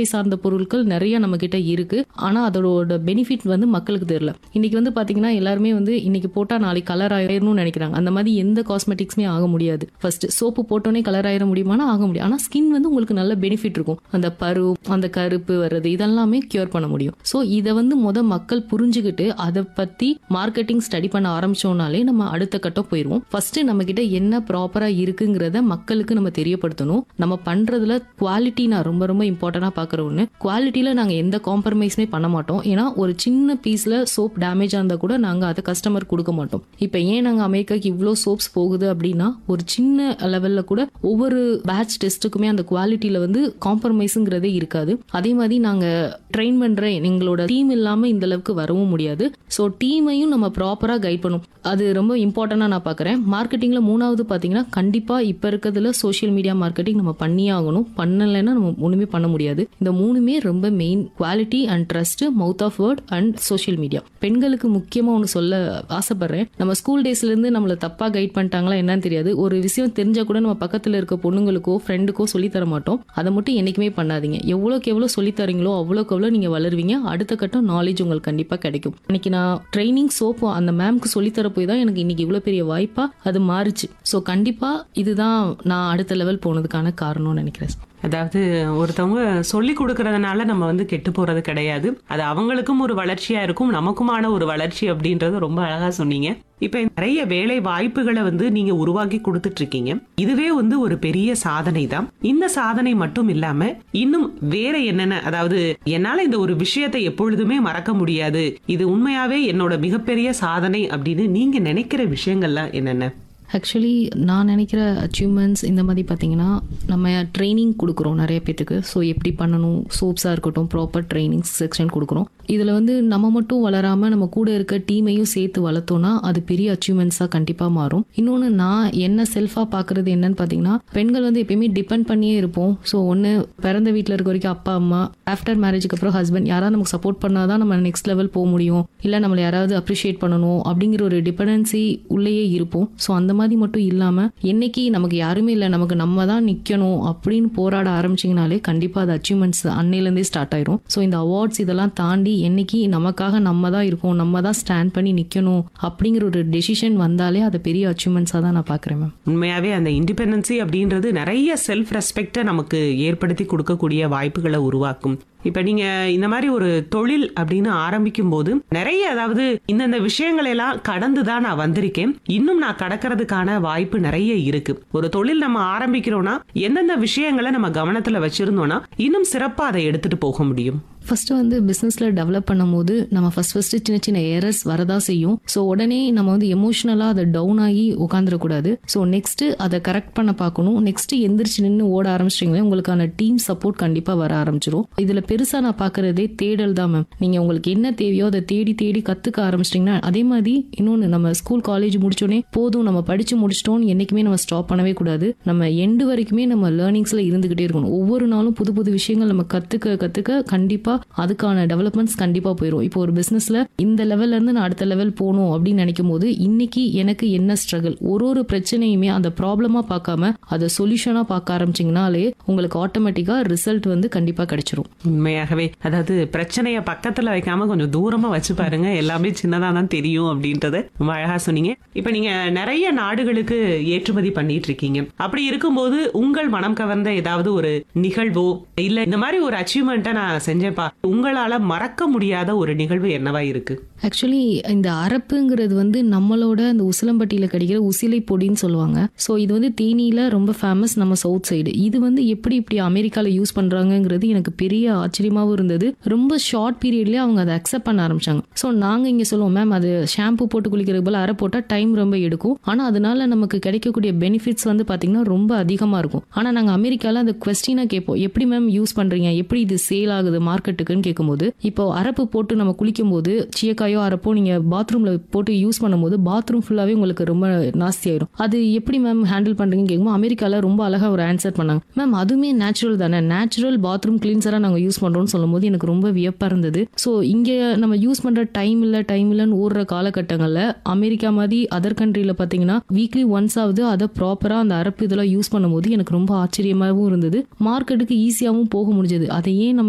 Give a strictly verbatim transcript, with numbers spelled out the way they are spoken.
இயற்கை சார்ந்த பொருட்கள் நிறைய நம்ம கிட்ட இருக்கு. ஆனா அதோட பெனிஃபிட் வந்து மக்களுக்கு தெரியல. இன்னைக்கு வந்து பாத்தீங்கன்னா எல்லாருமே வந்து இன்னைக்கு போட்டா நாளைக்கு கலர் ஆயிரணும்னு நினைக்கிறாங்க. அந்த மாதிரி எந்த காஸ்மெட்டிக்ஸ்மே ஆக முடியாது. ஃபர்ஸ்ட் சோப்பு போட்டோன்னே கலர் ஆயிர முடியுமானா ஆக முடியும். ஆனா ஸ்கின் வந்து உங்களுக்கு நல்ல பெனிஃபிட் இருக்கும். அந்த பரு, அந்த கருப்பு வர்றது இதெல்லாமே கியூர் பண்ண முடியும். ஸோ இதை வந்து முத மக்கள் புரிஞ்சுக்கிட்டு அதை பத்தி மார்க்கெட்டிங் ஸ்டடி பண்ண ஆரம்பிச்சோம்னாலே நம்ம அடுத்த கட்டம் போயிடுவோம். ஃபர்ஸ்ட் நம்ம கிட்ட என்ன ப்ராப்பரா இருக்குங்கிறத மக்களுக்கு நம்ம தெரியப்படுத்தணும். நம்ம பண்றதுல குவாலிட்டி நான் ரொம்ப ரொம்ப இம்பார்ட்டன்டா பாக்குற ஒண்ணு. குவாலிட்டியில நாங்க எந்த காம்ப்ரமைஸுமே பண்ண மாட்டோம். ஏன்னா ஒரு சின்ன பீஸ்ல சோப் டேமேஜ் இருந்தா கூட நாங்க அதை கஸ்டமர் கொடுக்க மாட்டோம். இப்ப ஏன் நாங்க அமெரிக்காக்கு இவ்வளோ சோப்ஸ் போகுது அப்படின்னா ஒரு சின்ன லெவல்ல கூட ஒவ்வொரு பேட்ச் டெஸ்ட்டுக்குமே அந்த குவாலிட்டியில வந்து காம்ப்ரமைஸுங்கிறதே இருக்காது. அதே மாதிரி நாங்க ட்ரெயின் பண்ற எங்களோட டீம் இல்லாம இந்த அளவுக்கு வரவும் முடியாது. ஸோ டீமையும் நம்ம ப்ராப்பரா கைட் பண்ணும். அது ரொம்ப இம்பார்ட்டன்டா நான் பாக்குறேன். மார்க்கெட்டிங்ல மூணாவது பாத்தீங்கன்னா கண்டிப்பா இப்ப இருக்கிறதுல சோஷியல் மீடியா மார்க்கெட்டிங் நம்ம பண்ணியே ஆகணும். பண்ணலைன்னா நம்ம ஒண்ணுமே பண்ண முடியாது. இந்த மூணுமே ரொம்ப main. Quality and trust, mouth of word and social media. பெண்களுக்கு முக்கியமா ஒன்று சொல்ல ஆசைப்படுறேன். நம்ம ஸ்கூல் டேஸ்ல இருந்து நம்மள தப்பா கைட் பண்ணிட்டாங்களா என்னன்னு தெரியாது. ஒரு விஷயம் தெரிஞ்சா கூட நம்ம பக்கத்துல இருக்க பொண்ணுங்களுக்கோ ஃப்ரெண்டுக்கோ சொல்லி தர மாட்டோம். அதை மட்டும் என்னைக்குமே பண்ணாதீங்க. எவ்வளோக்கு எவ்வளோ சொல்லி தரீங்களோ அவ்வளோக்கு எவ்வளோ நீங்க வளருவீங்க. அடுத்த கட்டம் நாலேஜ் உங்களுக்கு கண்டிப்பா கிடைக்கும். இன்னைக்கு நான் ட்ரைனிங் சோப் அந்த மேம்க்கு சொல்லித்தர போய் தான் எனக்கு இன்னைக்கு இவ்வளவு பெரிய வாய்ப்பா அது மாறுச்சு. ஸோ கண்டிப்பா இதுதான் நான் அடுத்த லெவல் போனதுக்கான காரணம்னு நினைக்கிறேன். அதாவது ஒருத்தவங்க சொல்லி கொடுக்கறதுனால நம்ம வந்து கெட்டு போறது கிடையாது. அது அவங்களுக்கும் ஒரு வளர்ச்சியா இருக்கும், நமக்குமான ஒரு வளர்ச்சி அப்படின்றது ரொம்ப அழகா சொன்னீங்க. இப்ப நிறைய வேலை வாய்ப்புகளை வந்து நீங்க உருவாக்கி கொடுத்துட்டு இருக்கீங்க. இதுவே வந்து ஒரு பெரிய சாதனை தான். இந்த சாதனை மட்டும் இல்லாம இன்னும் வேற என்னென்ன, அதாவது என்னால இந்த ஒரு விஷயத்தை எப்பொழுதுமே மறக்க முடியாது, இது உண்மையாவே என்னோட மிகப்பெரிய சாதனை அப்படின்னு நீங்க நினைக்கிற விஷயங்கள்லாம் என்னென்ன? ஆக்சுவலி நான் நினைக்கிற அச்சீவ்மெண்ட்ஸ் இந்த மாதிரி பார்த்தீங்கன்னா நம்ம ட்ரைனிங் கொடுக்குறோம் நிறைய பேத்துக்கு. ஸோ எப்படி பண்ணணும், சோப்ஸாக இருக்கட்டும், ப்ராப்பர் ட்ரைனிங் செக்ஷன் கொடுக்குறோம். இதில் வந்து நம்ம மட்டும் வளராமல் நம்ம கூட இருக்க டீமையும் சேர்த்து வளர்த்தோன்னா அது பெரிய அச்சீவ்மெண்ட்ஸாக கண்டிப்பாக மாறும். இன்னொன்று நான் என்ன செல்ஃபாக பார்க்குறது என்னன்னு பார்த்தீங்கன்னா, பெண்கள் வந்து எப்பயுமே டிபெண்ட் பண்ணியே இருப்போம். ஸோ ஒன்று பிறந்த வீட்டில் இருக்க வரைக்கும் அப்பா அம்மா, ஆஃப்டர் மேரேஜுக்கு அப்புறம் ஹஸ்பண்ட், யாராவது நமக்கு சப்போர்ட் பண்ணாதான் நம்ம நெக்ஸ்ட் லெவல் போக முடியும். இல்லை நம்மளை யாராவது அப்ரிஷியேட் பண்ணணும் அப்படிங்கிற ஒரு டிபெண்டன்சி உள்ளேயே இருப்போம். ஸோ அந்த மாதிரி மட்டும் இல்லாம என்னைக்கு நமக்கு யாருமே இல்லை, நமக்கு நம்ம தான் நிக்கணும் அப்படின்னு போராட ஆரம்பிச்சிங்கனாலே கண்டிப்பா அது அச்சீவ்மெண்ட்ஸ் அன்னையிலேருந்தே ஸ்டார்ட் ஆயிரும். ஸோ இந்த அவார்ட்ஸ் இதெல்லாம் தாண்டி என்னைக்கு நமக்காக நம்ம தான் இருக்கோம், நம்ம தான் ஸ்டாண்ட் பண்ணி நிக்கணும் அப்படிங்கிற ஒரு டெசிஷன் வந்தாலே அது பெரிய அச்சீவ்மெண்ட்ஸா தான் நான் பாக்குறேன் மேம். உண்மையாவே அந்த இண்டிபெண்டன்சி அப்படின்றது நிறைய செல்ஃப் ரெஸ்பெக்டை நமக்கு ஏற்படுத்தி கொடுக்கக்கூடிய வாய்ப்புகளை உருவாக்கும். இப்ப நீங்க இந்த மாதிரி ஒரு தொழில் அப்படின்னு ஆரம்பிக்கும் போது நிறைய, அதாவது இந்தந்த விஷயங்கள் எல்லாம் கடந்துதான் நான் வந்திருக்கேன், இன்னும் நான் கடக்கிறதுக்கான வாய்ப்பு நிறைய இருக்கு. ஒரு தொழில் நம்ம ஆரம்பிக்கிறோம்னா எந்தெந்த விஷயங்களை நம்ம கவனத்துல வச்சிருந்தோம்னா இன்னும் சிறப்பா அதை எடுத்துட்டு போக முடியும்? ஃபர்ஸ்ட் வந்து பிசினஸ்ல டெவலப் பண்ணும் போது நம்ம ஃபர்ஸ்ட் ஃபர்ஸ்ட் சின்ன சின்ன எரர்ஸ் வரதா செய்யும். ஸோ உடனே நம்ம வந்து எமோஷனலா அதை டவுன் ஆகி உட்காந்துடக்கூடாது. ஸோ நெக்ஸ்ட் அதை கரெக்ட் பண்ண பார்க்கணும். நெக்ஸ்ட் எந்திரிச்சு நின்று ஓட ஆரம்பிச்சிட்டீங்களே உங்களுக்கான டீம் சப்போர்ட் கண்டிப்பா வர ஆரம்பிச்சிடும். இதுல பெருசா நான் பாக்குறதே தேடல் தான் மேம். நீங்க உங்களுக்கு என்ன தேவையோ அதை தேடி தேடி கத்துக்க ஆரம்பிச்சிட்டீங்கன்னா, அதே மாதிரி இன்னொன்னு, நம்ம ஸ்கூல் காலேஜ் முடிச்சோடனே போதும் நம்ம படிச்சு முடிச்சிட்டோம் என்னைக்குமே நம்ம ஸ்டாப் பண்ணவே கூடாது. நம்ம எண்டு வரைக்குமே நம்ம லேர்னிங்ஸ்ல இருந்துகிட்டே இருக்கணும். ஒவ்வொரு நாளும் புது புது விஷயங்கள் நம்ம கத்துக்க கத்துக்க கண்டிப்பா அதுக்கான டெவலப்மெண்ட்ஸ் கண்டிப்பா போயிடும். இப்போ ஒரு பிசினஸ்ல இந்த லெவல்ல இருந்து நான் அடுத்த லெவல் போகணும் அப்படின்னு நினைக்கும் போது இன்னைக்கு எனக்கு என்ன ஸ்ட்ரகிள், ஒரு ஒரு பிரச்சனையுமே அந்த ப்ராப்ளமா பார்க்காம அதை சொல்யூஷனா பார்க்க ஆரம்பிச்சிங்கனாலே உங்களுக்கு ஆட்டோமேட்டிக்கா ரிசல்ட் வந்து கண்டிப்பா கிடைச்சிரும். உண்மையாகவே, அதாவது பிரச்சனைய பக்கத்துல வைக்காம கொஞ்சம் தூரமா வச்சு பாருங்க, எல்லாமே சின்னதா தான் தெரியும் அப்படின்றத ரொம்ப அழகா சொன்னீங்க. இப்ப நீங்க நிறைய நாடுகளுக்கு ஏற்றுமதி பண்ணிட்டு இருக்கீங்க. அப்படி இருக்கும்போது உங்கள் மனம் கவர்ந்த ஏதாவது ஒரு நிகழ்வோ இல்ல இந்த மாதிரி ஒரு அச்சீவ்மெண்ட்டை நான் செஞ்சேன் உங்களால மறக்க முடியாத ஒரு நிகழ்வு என்னவா இருக்கு? ஆக்சுவலி இந்த அரப்புங்கிறது வந்து நம்மளோட அந்த உசிலம்பட்டியில கிடைக்கிற உசிலை பொடின்னு சொல்லுவாங்க. ஸோ இது வந்து தேனியில ரொம்ப ஃபேமஸ் நம்ம சவுத் சைடு. இது வந்து எப்படி இப்படி அமெரிக்கால யூஸ் பண்றாங்கிறது எனக்கு பெரிய ஆச்சரியமாவும் இருந்தது. ரொம்ப ஷார்ட் பீரியட்லயே அவங்க அதை அக்செப்ட் பண்ண ஆரம்பிச்சாங்க. ஸோ நாங்க இங்க சொல்லுவோம், மேம் அது ஷாம்பு போட்டு குளிக்கிறது போல அரை போட்டா டைம் ரொம்ப எடுக்கும், ஆனா அதனால நமக்கு கிடைக்கக்கூடிய பெனிஃபிட்ஸ் வந்து பாத்தீங்கன்னா ரொம்ப அதிகமா இருக்கும். ஆனா நாங்க அமெரிக்கால அந்த கொஸ்டினா கேட்போம், எப்படி மேம் யூஸ் பண்றீங்க, எப்படி இது சேல் ஆகுது மார்க்கெட்டுக்குன்னு கேட்கும்போது, இப்போ அரப்பு போட்டு நம்ம குளிக்கும் போது சீயக்காயோ அரப்போ நீங்க பாத்ரூம்ல போட்டு யூஸ் பண்ணும்போது பாத்ரூம் ஃபுல்லாவே உங்களுக்கு ரொம்ப நாஸ்தி ஆயிரும். அது எப்படி மேம் ஹேண்டில் பண்றீங்கன்னு கேட்கும்போது அமெரிக்கால ரொம்ப அழகா ஒரு ஆன்சர் பண்ணாங்க, மேம் அதுவுமே நேச்சுரல் தானே, நேச்சுரல் பாத்ரூம் கிளீன்சரா நாங்க யூஸ் பண்றோம்னு சொல்லும் போது எனக்கு ரொம்ப வியப்பா இருந்தது. ஸோ இங்க நம்ம யூஸ் பண்ற டைம் இல்ல டைம் இல்லன்னு ஓடுற காலகட்டங்கள்ல அமெரிக்கா மாதிரி அதர் கண்ட்ரில பாத்தீங்கன்னா வீக்லி ஒன்ஸ் ஆகுது அதை ப்ராப்பரா அந்த அரப்பு இதெல்லாம் யூஸ் பண்ணும்போது எனக்கு ரொம்ப ஆச்சரியமாகவும் இருந்தது. மார்க்கெட்டுக்கு ஈஸியாகவும் போக முடிஞ்சது. அதை ஏன் நம்ம